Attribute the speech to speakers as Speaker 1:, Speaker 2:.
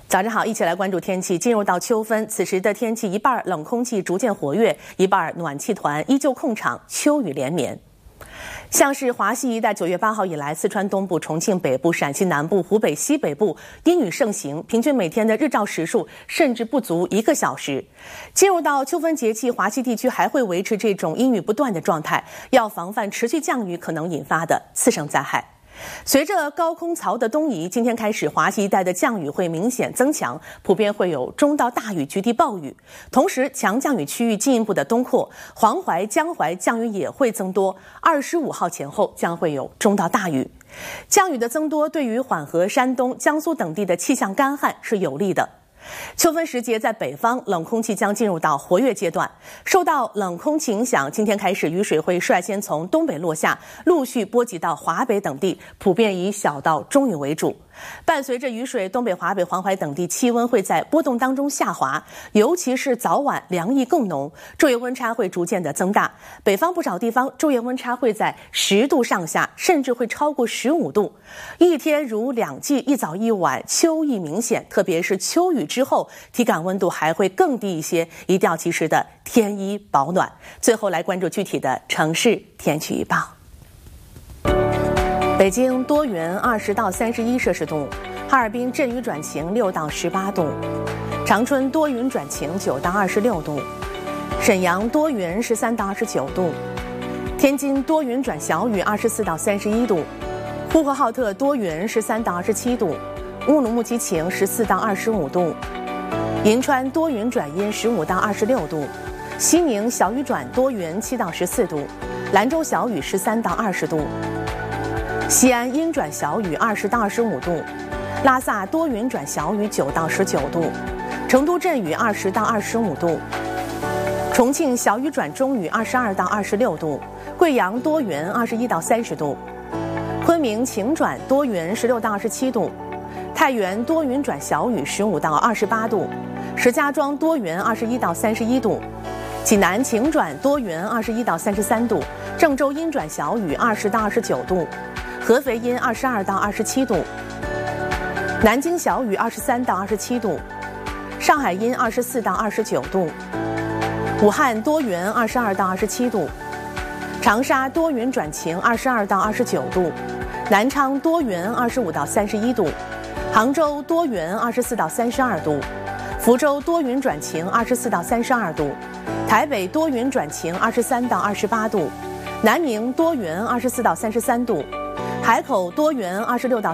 Speaker 1: 早上好，一起来关注天气。进入到秋分，此时的天气一半冷空气逐渐活跃，一半暖气团依旧控场，秋雨连绵。像是华西一带9月8号以来，四川东部、重庆北部、陕西南部、湖北西北部阴雨盛行，平均每天的日照时数甚至不足1个小时。进入到秋分节气，华西地区还会维持这种阴雨不断的状态，要防范持续降雨可能引发的次生灾害。随着高空槽的东移，今天开始华西一带的降雨会明显增强，普遍会有中到大雨局地暴雨。同时，强降雨区域进一步的东扩，黄淮、江淮降雨也会增多。25号前后将会有中到大雨。降雨的增多对于缓和山东、江苏等地的气象干旱是有利的。秋分时节，在北方冷空气将进入到活跃阶段。受到冷空气影响，今天开始雨水会率先从东北落下，陆续波及到华北等地，普遍以小到中雨为主。伴随着雨水，东北、华北、黄淮等地气温会在波动当中下滑，尤其是早晚凉意更浓，昼夜温差会逐渐的增大。北方不少地方昼夜温差会在10度上下，甚至会超过15度。一天如2季，一早一晚，秋意明显，特别是秋雨之后，体感温度还会更低一些，一定要及时的添衣保暖。最后来关注具体的城市天气预报。北京多云20到31摄氏度，哈尔滨阵雨转晴6到18度，长春多云转晴9到26度，沈阳多云13到29度，天津多云转小雨24到31度，呼和浩特多云13到27度，乌鲁木齐晴14到25度，银川多云转阴15到26度，西宁小雨转多云7到14度，兰州小雨13到20度，西安阴转小雨20到25度，拉萨多云转小雨9到19度，成都阵雨20到25度，重庆小雨转中雨22到26度，贵阳多云21到30度，昆明晴转多云16到27度，太原多云转小雨15到28度，石家庄多云21到31度，济南晴转多云21到33度，郑州阴转小雨20到29度，合肥阴22到27度，南京小雨23到27度，上海阴24到29度，武汉多云22到27度，长沙多云转晴22到29度，南昌多云25到31度，杭州多云24到32度，福州多云转晴24到32度，台北多云转晴23到28度，南宁多云24到33度，海口多云26到